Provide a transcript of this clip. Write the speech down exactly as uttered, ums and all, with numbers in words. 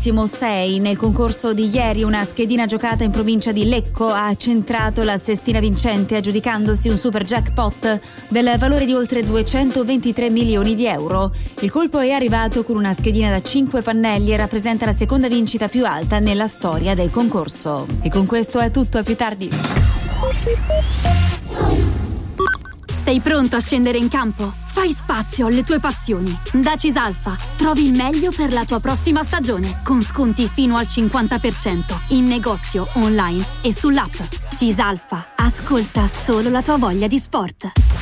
Massimo sei. Nel concorso di ieri una schedina giocata in provincia di Lecco ha centrato la sestina vincente, aggiudicandosi un super jackpot del valore di oltre duecentoventitré milioni di euro. Il colpo è arrivato con una schedina da cinque pannelli e rappresenta la seconda vincita più alta nella storia del concorso. E con questo è tutto, a più tardi. Sei pronto a scendere in campo? Fai spazio alle tue passioni. Da Cisalfa trovi il meglio per la tua prossima stagione, con sconti fino al cinquanta per cento in negozio, online e sull'app. Cisalfa, ascolta solo la tua voglia di sport.